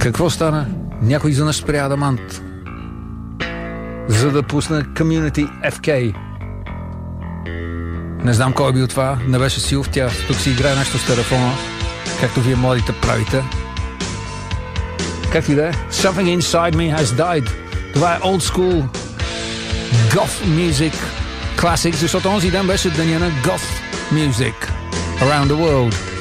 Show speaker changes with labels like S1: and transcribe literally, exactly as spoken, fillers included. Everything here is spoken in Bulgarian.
S1: Какво стана? Някой изведнъж спря Адамант, за да пусне Community еф кей. Не знам кой е бил това, не беше силов, тя тук си играе нещо с телефона, както вие младите правите. Как и да е? Something Inside Me Has Died. Това е old school goth music classic, защото онзи ден беше деня на goth music around the world.